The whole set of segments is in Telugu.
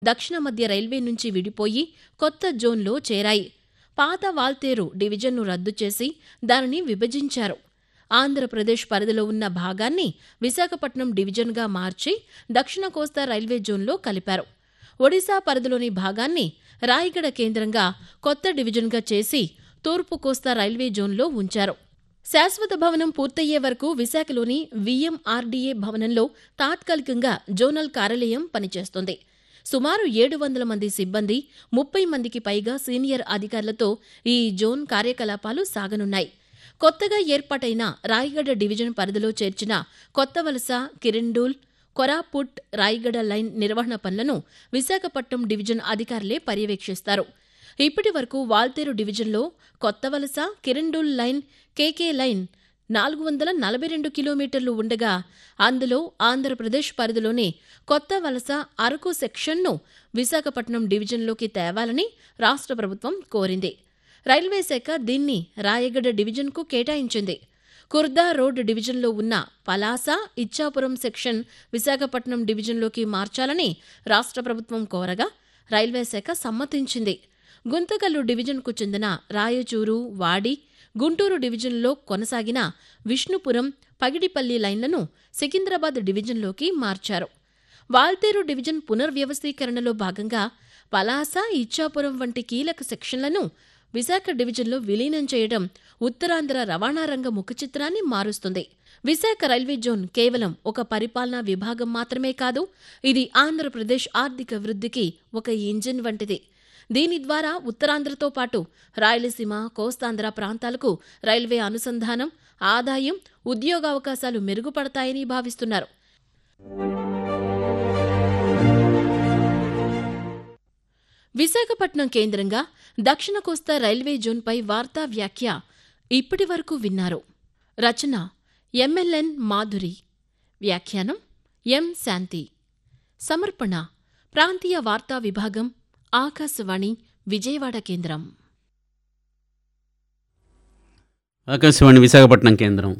దక్షిణ మధ్య రైల్వే నుంచి విడిపోయి కొత్త జోన్లో చేరాయి. పాత వాల్తేరు డివిజన్ను రద్దు చేసి దానిని విభజించారు. ఆంధ్రప్రదేశ్ పరిధిలో ఉన్న భాగాన్ని విశాఖపట్నం డివిజన్గా మార్చి దక్షిణ కోస్తా రైల్వే జోన్లో కలిపారు. ఒడిశా పరిధిలోని భాగాన్ని రాయగడ కేంద్రంగా కొత్త డివిజన్గా చేసి తూర్పు కోస్తా రైల్వే జోన్లో ఉంచారు. శాశ్వత భవనం పూర్తయ్యే వరకు విశాఖలోని విఎంఆర్డీఏ భవనంలో తాత్కాలికంగా జోనల్ కార్యాలయం పనిచేస్తోంది. సుమారు 700 మంది సిబ్బంది, 30 మందికి పైగా సీనియర్ అధికారులతో ఈ జోన్ కార్యకలాపాలు సాగనున్నాయి. కొత్తగా ఏర్పాటైన రాయగడ డివిజన్ పరిధిలో చేర్చిన కొత్తవలస, కిరండూల్, కొరాపుట్, రాయగడ లైన్ నిర్వహణ పనులను విశాఖపట్నం డివిజన్ అధికారులే పర్యవేక్షిస్తారు. ఇప్పటి వరకు వాల్తేరు డివిజన్లో Kothavalasa, Kirandul line, KK line 442 కిలోమీటర్లు ఉండగా అందులో ఆంధ్రప్రదేశ్ పరిధిలోని కొత్త వలస, అరకు సెక్షన్ను విశాఖపట్నం డివిజన్లోకి తేవాలని రాష్ట్ర ప్రభుత్వం కోరింది. రైల్వే శాఖ దీన్ని రాయగడ డివిజన్కు కేటాయించింది. కుర్దా రోడ్ డివిజన్లో ఉన్న పలాస, ఇచ్చాపురం సెక్షన్ విశాఖపట్నం డివిజన్లోకి మార్చాలని రాష్ట్ర ప్రభుత్వం కోరగా రైల్వే శాఖ సమ్మతించింది. గుంతకల్లు డివిజన్కు చెందిన రాయచూరు, వాడి, గుంటూరు డివిజన్లో కొనసాగిన విష్ణుపురం, పగిడిపల్లి లైన్లను సికింద్రాబాద్ డివిజన్లోకి మార్చారు. వాల్తేరు డివిజన్ పునర్వ్యవస్థీకరణలో భాగంగా పలాస, ఇచ్చాపురం వంటి కీలక సెక్షన్లను విశాఖ డివిజన్లో విలీనం చేయడం ఉత్తరాంధ్ర రవాణా రంగ ముఖచిత్రాన్ని మారుస్తుంది. విశాఖ రైల్వే జోన్ కేవలం ఒక పరిపాలనా విభాగం మాత్రమే కాదు, ఇది ఆంధ్రప్రదేశ్ ఆర్థిక వృద్ధికి ఒక ఇంజిన్ వంటిది. దీని ద్వారా ఉత్తరాంధ్రతో పాటు రాయలసీమ, కోస్తాంధ్ర ప్రాంతాలకు రైల్వే అనుసంధానం, ఆదాయం, ఉద్యోగావకాశాలు మెరుగుపడతాయని భావిస్తున్నారు. విశాఖపట్నం కేంద్రంగా దక్షిణ కోస్తా రైల్వే జోన్పై వార్తా వ్యాఖ్య ఇప్పటి వరకు విన్నారు. రచన ఎంఎల్ఎన్ మాధురి. వ్యాఖ్యానం ఎం శాంతి. సమర్పణ ప్రాంతీయ వార్తా విభాగం, ఆకాశవాణి విజయవాడ కేంద్రం. ఆకాశవాణి విశాఖపట్నం కేంద్రం.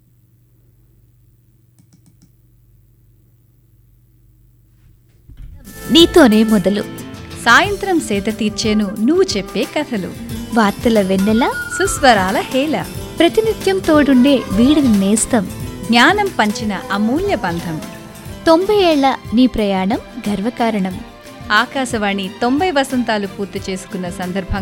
నీతోనే మొదలు. సాయంత్రం సేద తీర్చేను నువ్వు చెప్పే కథలు. వార్తల వెన్నెల, సుస్వరాల హేళ. ప్రతినిత్యం తోడుండే వీడిని నేస్తం. జ్ఞానం పంచిన అమూల్య బంధం. 90 ఏళ్ల నీ ప్రయాణం గర్వకారణం. ఆకాశవాణి 90 వసంతాలు పూర్తి చేసుకున్న సందర్భంగా